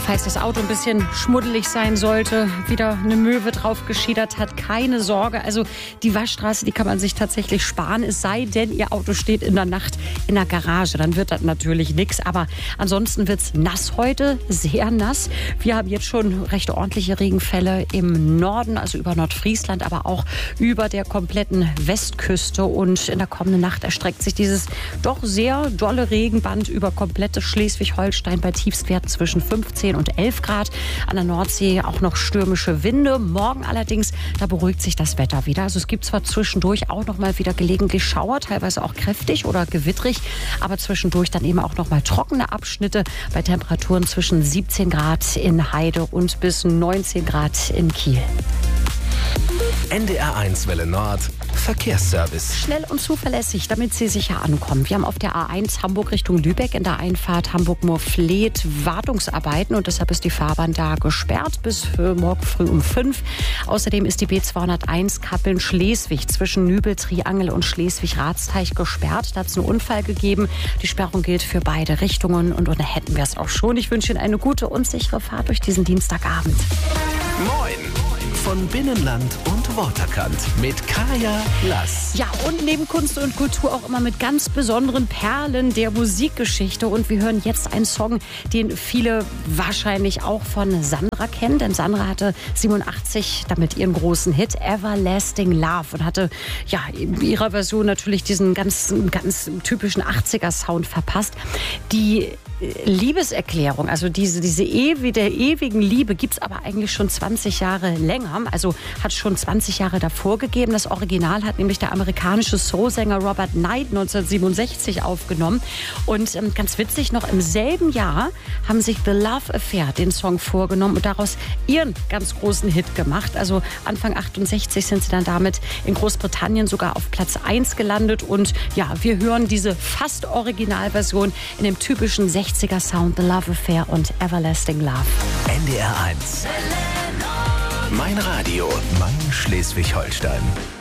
Falls das Auto ein bisschen schmuddelig sein sollte, wieder eine Möwe drauf geschiedert hat, keine Sorge. Also die Waschstraße, die kann man sich tatsächlich sparen. Es sei denn, Ihr Auto steht in der Nacht in der Garage. Dann wird das natürlich nichts. Aber ansonsten wird es nass heute, sehr nass. Wir haben jetzt schon recht ordentliche Regenfälle im Norden, also über Nordfriesland, aber auch über der kompletten Westküste. Und in der kommenden Nacht erstreckt sich dieses doch sehr dolle Regenband über komplette Schleswig-Holstein bei Tiefstwerten zwischen 15 und 11 Grad. An der Nordsee auch noch stürmische Winde. Morgen allerdings, da beruhigt sich das Wetter wieder. Also es gibt zwar zwischendurch auch noch mal wieder gelegentlich Schauer, teilweise auch kräftig oder gewittrig, aber zwischendurch dann eben auch noch mal trockene Abschnitte bei Temperaturen zwischen 17 Grad in Heide und bis 19 Grad in Kiel. NDR1 Welle Nord, Verkehrsservice. Schnell und zuverlässig, damit Sie sicher ankommen. Wir haben auf der A1 Hamburg Richtung Lübeck in der Einfahrt Hamburg-Moorfleet Wartungsarbeiten und deshalb ist die Fahrbahn da gesperrt bis für morgen früh um 5. Außerdem ist die B201 Kappeln-Schleswig zwischen Nübel-Triangel und Schleswig-Ratsteich gesperrt. Da hat es einen Unfall gegeben. Die Sperrung gilt für beide Richtungen und da hätten wir es auch schon. Ich wünsche Ihnen eine gute und sichere Fahrt durch diesen Dienstagabend. Moin! Von Binnenland und Waterkant mit Kaya Lass. Ja, und neben Kunst und Kultur auch immer mit ganz besonderen Perlen der Musikgeschichte. Und wir hören jetzt einen Song, den viele wahrscheinlich auch von Sandra kennen. Denn Sandra hatte 87 damit ihren großen Hit Everlasting Love und hatte ja in ihrer Version natürlich diesen ganz typischen 80er-Sound verpasst. Die Liebeserklärung, also der ewigen Liebe gibt es aber eigentlich schon 20 Jahre länger. Also hat schon 20 Jahre davor gegeben. Das Original hat nämlich der amerikanische Soulsänger Robert Knight 1967 aufgenommen. Und ganz witzig, noch im selben Jahr haben sich The Love Affair den Song vorgenommen und daraus ihren ganz großen Hit gemacht. Also Anfang 68 sind sie dann damit in Großbritannien sogar auf Platz 1 gelandet. Und ja, wir hören diese fast Originalversion in dem typischen 60er Sound The Love Affair und Everlasting Love. NDR1. Mein Radio, mein Schleswig-Holstein.